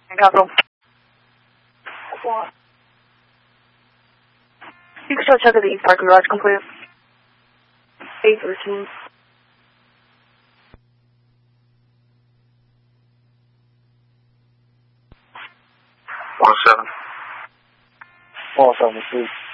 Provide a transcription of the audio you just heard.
Capital. You can still check at the East Park Garage, complete. 813. 107. 107, please.